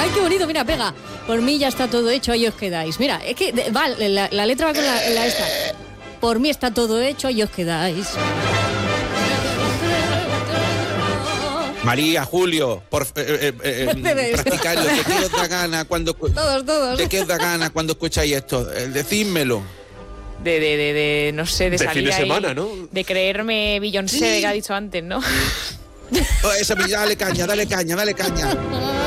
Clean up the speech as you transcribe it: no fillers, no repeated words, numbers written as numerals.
Ay, qué bonito, mira, pega. Por mí ya está todo hecho, ahí os quedáis. Mira, es que va, la letra va con la esta. Por mí está todo hecho, ahí os quedáis. María, Julio, practicarlo. ¿De qué os da gana cuando Todos. ¿De qué os da gana cuando escucháis esto? Decídmelo. No sé, de salir fin de ahí, semana, ¿no? de creerme Beyoncé, Sí. que ha dicho antes, ¿no? Dale caña.